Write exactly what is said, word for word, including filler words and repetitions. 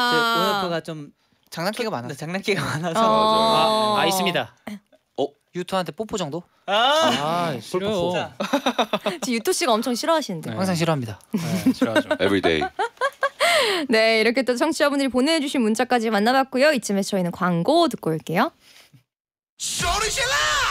아. 오너프가 좀 장난기가 많아. 네, 장난기가 많아서 어. 아, 아 있습니다. 어 유토한테 뽀뽀 정도? 아, 아 싫어요. 자, 지금 유토 씨가 엄청 싫어하시는데. 네. 항상 싫어합니다. 네, 싫어하죠. Every day. 네, 이렇게 또 청취자분들이 보내주신 문자까지 만나봤고요. 이쯤에서 저희는 광고 듣고 올게요. 소리 질러!